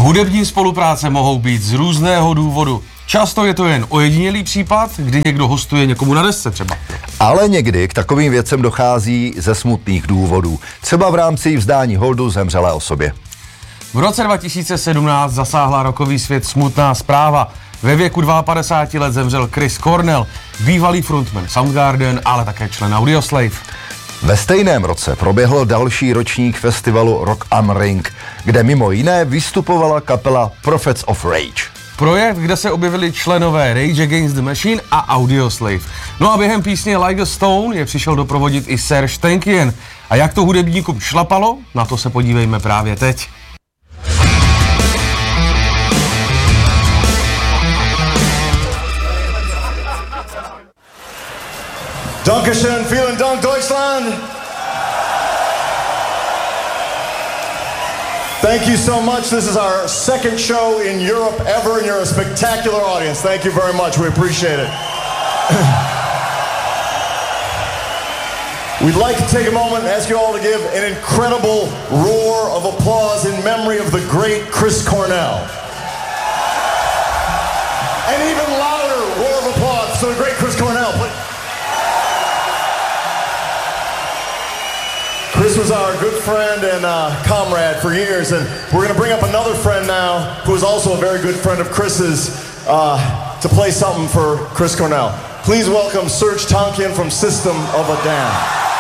Hudební spolupráce mohou být z různého důvodu. Často je to jen ojedinělý případ, kdy někdo hostuje někomu na desce třeba. Ale někdy k takovým věcem dochází ze smutných důvodů. Třeba v rámci vzdání holdu zemřelé osobě. V roce 2017 zasáhla rockový svět smutná zpráva. Ve věku 52 let zemřel Chris Cornell, bývalý frontman Soundgarden, ale také člen Audioslave. Ve stejném roce proběhlo další ročník festivalu Rock am Ring, kde mimo jiné vystupovala kapela Prophets of Rage. Projekt, kde se objevili členové Rage Against the Machine a Audioslave. No a během písně Like a Stone je přišel doprovodit i Serj Tankian. A jak to hudebníkům šlapalo, na to se podívejme právě teď. Dankeschön, vielen Dank, Deutschland. Thank you so much. This is our second show in Europe ever, and you're a spectacular audience. Thank you very much. We appreciate it. We'd like to take a moment and ask you all to give an incredible roar of applause in memory of the great Chris Cornell. An even louder roar of applause to the great Chris Cornell. Chris was our good friend and comrade for years, and we're going to bring up another friend now who is also a very good friend of Chris's to play something for Chris Cornell. Please welcome Serj Tankian from System of a Down.